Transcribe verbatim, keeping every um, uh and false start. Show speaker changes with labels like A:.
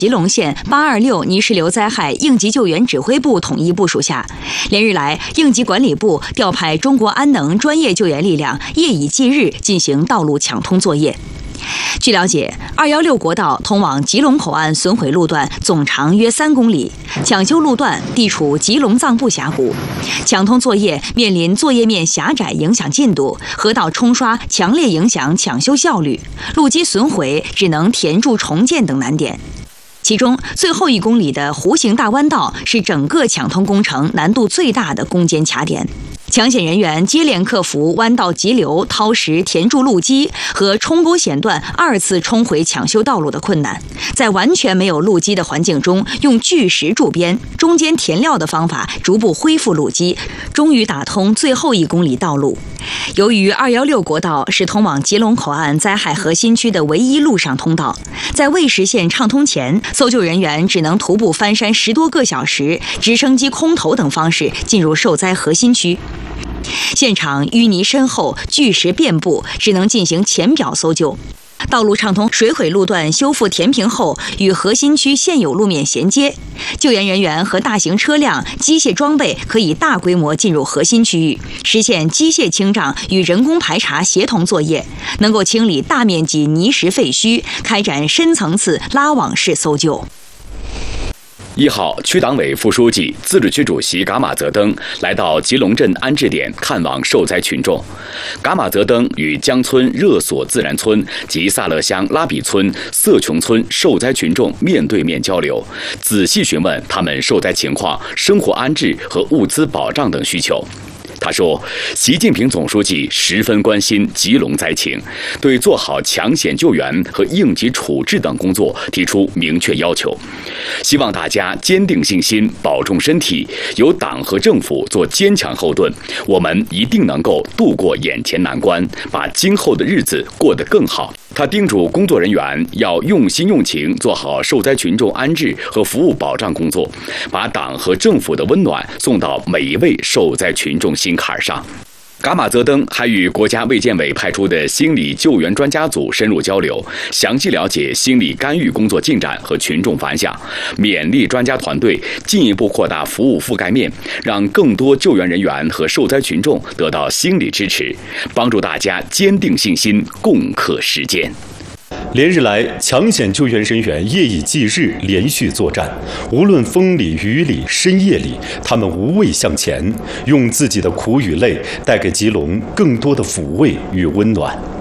A: 吉隆县八二六泥石流灾害应急救援指挥部统一部署下，连日来，应急管理部调派中国安能专业救援力量，夜以继日进行道路抢通作业。据了解，二一六国道通往吉隆口岸损毁路段总长约三公里，抢修路段地处吉隆藏布峡谷，抢通作业面临作业面狭窄影响进度，河道冲刷强烈影响抢修效率，路基损毁只能填筑重建等难点。其中最后一公里的弧形大弯道是整个抢通工程难度最大的攻坚卡点。抢险人员接连克服弯道急流、掏石填筑路基和冲沟险段二次冲回抢修道路的困难，在完全没有路基的环境中，用巨石筑边、中间填料的方法逐步恢复路基，终于打通最后一公里道路。由于二一六国道是通往吉隆口岸灾害核心区的唯一陆上通道，在未实现畅通前，搜救人员只能徒步翻山十多个小时，直升机空投等方式进入受灾核心区。现场淤泥深厚，巨石遍布，只能进行浅表搜救。道路畅通水毁路段修复填平后，与核心区现有路面衔接，救援人员和大型车辆、机械装备可以大规模进入核心区域，实现机械清障与人工排查协同作业，能够清理大面积泥石废墟，开展深层次拉网式搜救。
B: 一号区党委副书记、自治区主席噶玛泽登来到吉隆镇安置点看望受灾群众。噶玛泽登与江村热索自然村及萨勒乡拉比村、色琼村受灾群众面对面交流，仔细询问他们受灾情况、生活安置和物资保障等需求。他说，习近平总书记十分关心吉隆灾情，对做好抢险救援和应急处置等工作提出明确要求，希望大家坚定信心，保重身体，有党和政府做坚强后盾，我们一定能够度过眼前难关，把今后的日子过得更好。他叮嘱工作人员要用心用情做好受灾群众安置和服务保障工作，把党和政府的温暖送到每一位受灾群众心坎上。噶玛泽登还与国家卫健委派出的心理救援专家组深入交流，详细了解心理干预工作进展和群众反响，勉励专家团队进一步扩大服务覆盖面，让更多救援人员和受灾群众得到心理支持，帮助大家坚定信心，共克时艰。
C: 连日来，抢险救援人员夜以继日连续作战，无论风里雨里深夜里，他们无畏向前，用自己的苦与累带给吉隆更多的抚慰与温暖。